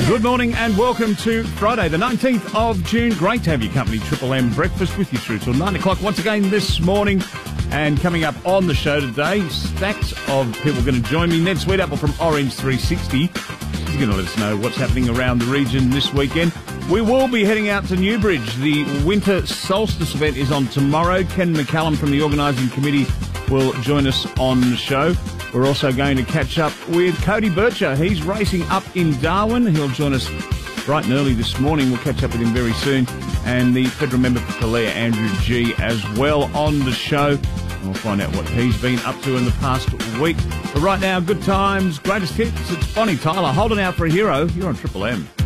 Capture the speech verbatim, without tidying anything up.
Good morning and welcome to Friday, the nineteenth of June. Great to have your company, Triple M Breakfast, with you through till nine o'clock once again this morning. And coming up on the show today, stacks of people going to join me. Ned Sweetapple from Orange three sixty. He's going to let us know what's happening around the region this weekend. We will be heading out to Newbridge. The Winter Solstice event is on tomorrow. Ken McCallum from the organising committee will join us on the show. We're also going to catch up with Cody Bircher. He's racing up in Darwin. He'll join us bright and early this morning. We'll catch up with him very soon. And the federal member for Kalea, Andrew G, as well on the show. And we'll find out what he's been up to in the past week. But right now, good times, greatest hits. It's Bonnie Tyler holding out for a hero. You're on Triple M.